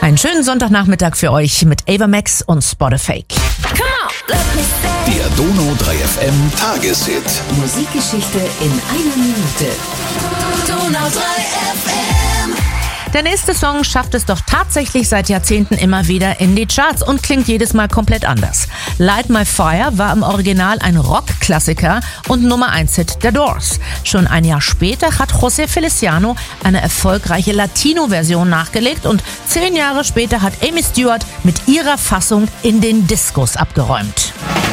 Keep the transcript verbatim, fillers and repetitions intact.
Einen schönen Sonntagnachmittag für euch mit Ava Max und Spotify. Der Donau drei F M Tageshit. Musikgeschichte in einer Minute. Donau drei F M. Der nächste Song schafft es doch tatsächlich seit Jahrzehnten immer wieder in die Charts und klingt jedes Mal komplett anders. Light My Fire war im Original ein Rockklassiker und Nummer eins Hit der Doors. Schon ein Jahr später hat José Feliciano eine erfolgreiche Latino-Version nachgelegt und zehn Jahre später hat Amy Stewart mit ihrer Fassung in den Discos abgeräumt.